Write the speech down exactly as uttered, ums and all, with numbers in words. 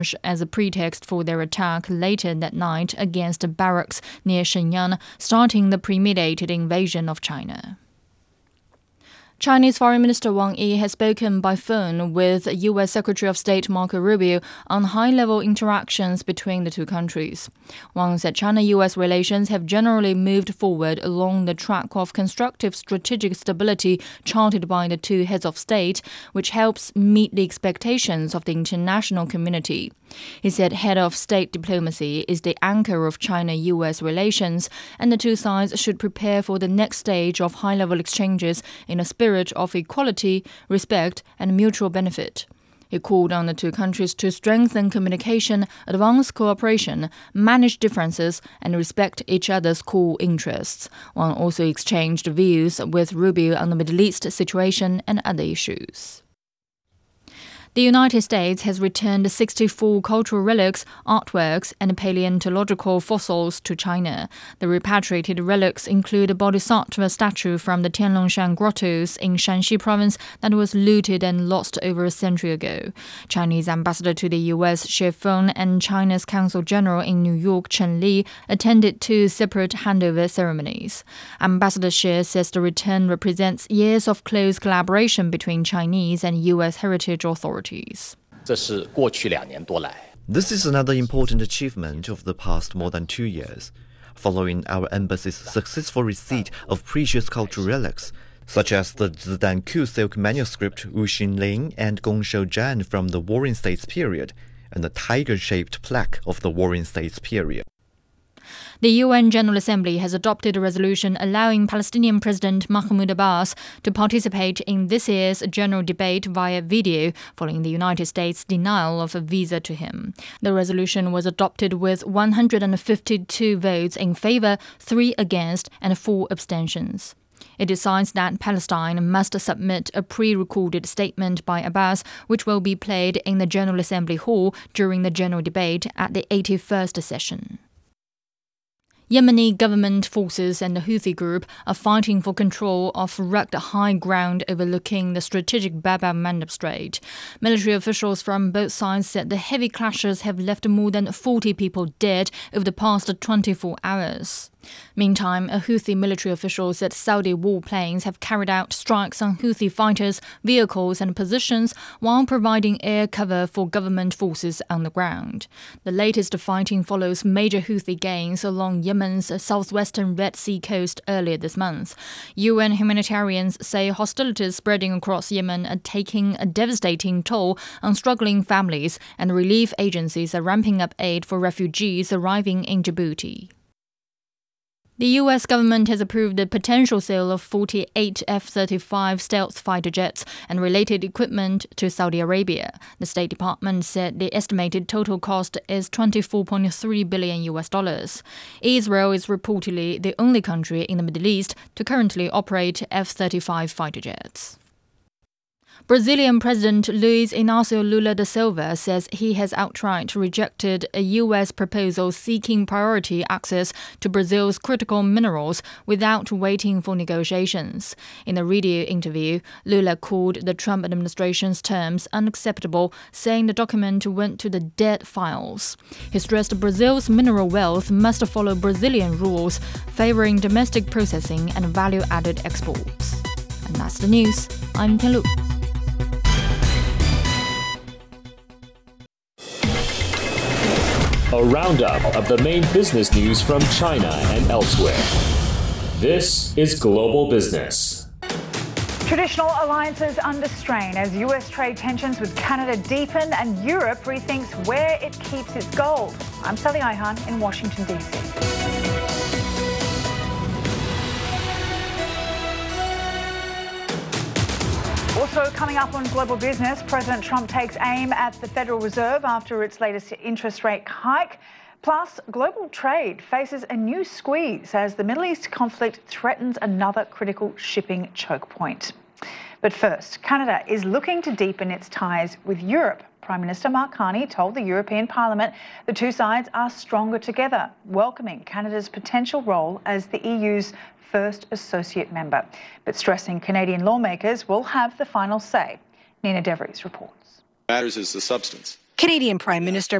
as a pretext for their attack later that night against barracks near Shenyang, starting the premeditated invasion of China. Chinese Foreign Minister Wang Yi has spoken by phone with U S Secretary of State Marco Rubio on high-level interactions between the two countries. Wang said China-U S relations have generally moved forward along the track of constructive strategic stability charted by the two heads of state, which helps meet the expectations of the international community. He said head of state diplomacy is the anchor of China-U S relations, and the two sides should prepare for the next stage of high-level exchanges in a spirit of equality, respect, and mutual benefit. He called on the two countries to strengthen communication, advance cooperation, manage differences, and respect each other's core interests. Wang also exchanged views with Rubio on the Middle East situation and other issues. The United States has returned sixty-four cultural relics, artworks, and paleontological fossils to China. The repatriated relics include a bodhisattva statue from the Tianlongshan grottos in Shanxi province that was looted and lost over a century ago. Chinese ambassador to the U S Xie Feng and China's Consul General in New York Chen Li attended two separate handover ceremonies. Ambassador Xie says the return represents years of close collaboration between Chinese and U S heritage authorities. This is another important achievement of the past more than two years. Following our embassy's successful receipt of precious cultural relics, such as the Zidanku silk manuscript Wu Xinling and Gongshou Zhan from the Warring States period, and the tiger-shaped plaque of the Warring States period. The U N General Assembly has adopted a resolution allowing Palestinian President Mahmoud Abbas to participate in this year's general debate via video following the United States' denial of a visa to him. The resolution was adopted with one hundred fifty-two votes in favor, three against, and four abstentions. It decides that Palestine must submit a pre-recorded statement by Abbas, which will be played in the General Assembly Hall during the general debate at the eighty-first session. Yemeni government forces and the Houthi group are fighting for control of rugged high ground overlooking the strategic Bab el-Mandeb Strait. Military officials from both sides said the heavy clashes have left more than forty people dead over the past twenty-four hours. Meantime, a Houthi military official said Saudi warplanes have carried out strikes on Houthi fighters, vehicles and positions while providing air cover for government forces on the ground. The latest fighting follows major Houthi gains along Yemen's southwestern Red Sea coast earlier this month. U N humanitarians say hostilities spreading across Yemen are taking a devastating toll on struggling families, and relief agencies are ramping up aid for refugees arriving in Djibouti. The U S government has approved the potential sale of forty-eight F thirty-five stealth fighter jets and related equipment to Saudi Arabia. The State Department said the estimated total cost is twenty-four point three billion U S dollars. Israel is reportedly the only country in the Middle East to currently operate F thirty-five fighter jets. Brazilian President Luiz Inácio Lula da Silva says he has outright rejected a U S proposal seeking priority access to Brazil's critical minerals without waiting for negotiations. In a radio interview, Lula called the Trump administration's terms unacceptable, saying the document went to the dead files. He stressed Brazil's mineral wealth must follow Brazilian rules, favoring domestic processing and value-added exports. And that's the news. I'm Tian Lu. A roundup of the main business news from China and elsewhere. This is Global Business. Traditional alliances under strain as U S trade tensions with Canada deepen and Europe rethinks where it keeps its gold. I'm Sally Ihan in Washington, D C. Also coming up on Global Business, President Trump takes aim at the Federal Reserve after its latest interest rate hike. Plus, global trade faces a new squeeze as the Middle East conflict threatens another critical shipping choke point. But first, Canada is looking to deepen its ties with Europe. Prime Minister Mark Carney told the European Parliament the two sides are stronger together, welcoming Canada's potential role as the E U's first associate member, but stressing Canadian lawmakers will have the final say. Nina DeVries reports. Matters is the substance. Canadian Prime Minister